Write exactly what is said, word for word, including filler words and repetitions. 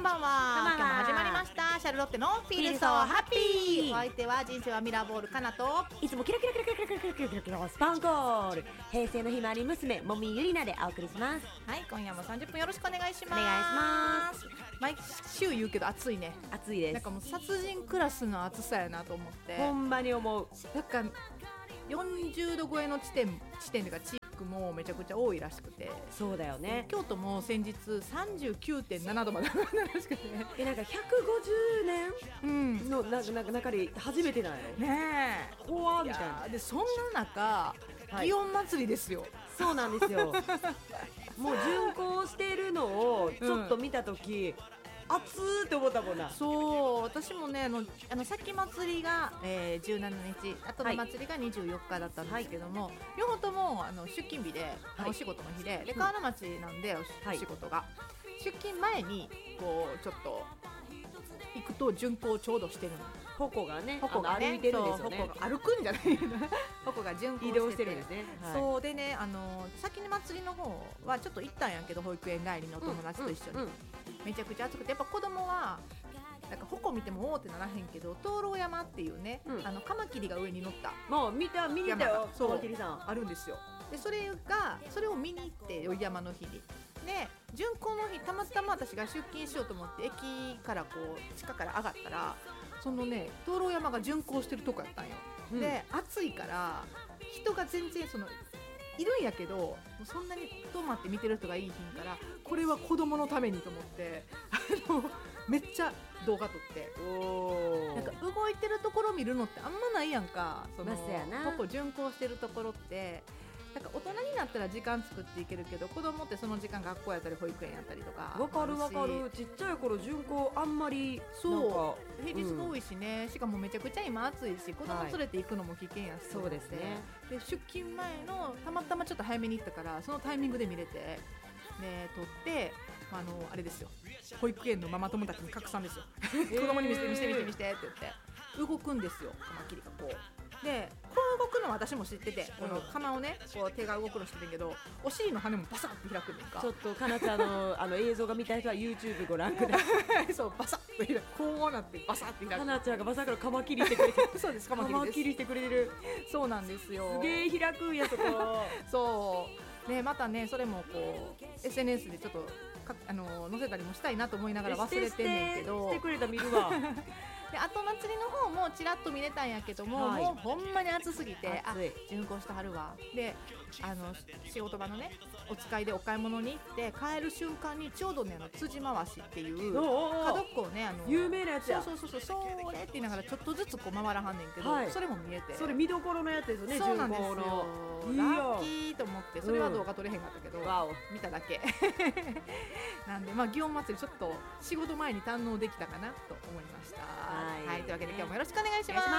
ばんは。今日も始まりましたシャルロッテのフィールソーハッピー。お相手は人生はミラーボールかなと、 いつもキラキラキラキラキラキラキラキラキラキラスパンコール平成のひまわり娘もみゆりなでお送りします。 はい、今夜もさんじゅっぷんよろしくお願いします。 お願いします。 毎週言うけど暑いね。 暑いです。 なんかもう殺人クラスの暑さやなと思って、 ほんまに思う。 なんかよんじゅうど超えの地点地点というか地域もめちゃくちゃ多いらしくて。 そうだよね。 京都も先日 さんじゅうきゅうてんななどまで上がったらしくてね。 え、なんかひゃくごじゅうねんのなんかなんか中で初めてなんやろねえ、 怖みたいな。 でそんな中、 はい、 祇園祭りですよ。 そうなんですよもう巡行してるのをちょっと見たとき、うん、暑ーって思ったもんな。 そう、私もね、あのあの先祭りが、えー、じゅうしちにち、あとの祭りがにじゅうよっかだったんですけども、はい、両方ともあの出勤日で、はい、お仕事の日で、で川野町なんで、うん、お仕事が、はい、出勤前にこうちょっと行くと巡行ちょうどしてるの。 矛がね、 矛がね、 歩いてるんですよね。 矛が歩くんじゃない矛が巡行してて移動してるんですね、 はい、そうでね、あの先に祭りの方はちょっと行ったんやけど、保育園帰りのお友達と一緒に、うんうんうん、めちゃくちゃ暑くて、やっぱ子供はなんか矛見てもおーってならへんけど、灯籠山っていうね、うん、あのカマキリが上に乗ったもう見た見に行ったよ、カマキリさんあるんですよ。でそれがそれを見に行って、宵山の日にで巡行の日、たまたま私が出勤しようと思って駅からこう地下から上がったら、そのね灯籠山が巡行してるとこやったんよ、うん、で暑いから人が全然そのいるんやけど、そんなに止まって見てる人がいいひんから、これは子供のためにと思ってあのめっちゃ動画撮って、おなんか動いてるところ見るのってあんまないやんか。そのここ巡行してるところってなんか大人になったら時間作っていけるけど、子供ってその時間学校やったり保育園やったりとか。 わかるわかる。ちっちゃい頃巡行あんまりそう平日多いしね、うん、しかもめちゃくちゃ今暑いし、子供連れて行くのも危険やし、はい、 そうですね。 で出勤前のたまたまちょっと早めに行ったから、そのタイミングで見れて、で撮って、あのあれですよ、保育園のママ友達に拡散ですよ子供に見せて見せて見せて見せてって言って動くんですよ、カマキリがこうで、こう動くのは私も知ってて、この釜をねこう手が動くの知ってるけど、お尻の羽もバサッて開くねんか。 ちょっとかなちゃんのあの映像が見たい人は YouTube ご覧くださいそうバサッと開く、こうなってバサッて開く。 かなちゃんがバサッからカマキリしてくれてるそうです、カマキリです。カマキリしてくれてる。 そうなんですよ。 すげえ開くんやそこそうね、またねそれもこう エスエヌエス でちょっとかあの載せたりもしたいなと思いながら忘れてんねんけど、 してしてくれた見るわで後祭りの方もちらっと見れたんやけども、はい、もうほんまに暑すぎて、あ巡行してはるわで、あの仕事場のねお使いでお買い物に行って帰る瞬間にちょうどね、あの辻回しっていう角っこをね、あの有名なやつや。 そうそうそうそう、それって言いながらちょっとずつこう回らはんねんけど、はい、それも見えて、 それ見どころのやつですよね。 そうなんですよ、ラッキーと思って、それは動画撮れへんかったけど、うん、見ただけなんで、まあ祇園祭りちょっと仕事前に堪能できたかなと思いました。はい、はい、というわけで今日もよろしくお願いします。